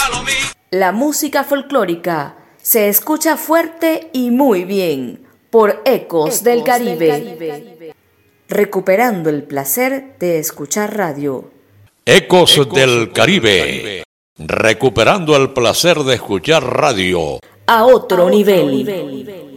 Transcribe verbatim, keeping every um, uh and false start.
La música folclórica se escucha fuerte y muy bien por Ecos, Ecos del, Caribe. del Caribe. Recuperando el placer de escuchar radio. Ecos, Ecos del Caribe. Caribe. Recuperando el placer de escuchar radio. A otro, A otro nivel. nivel.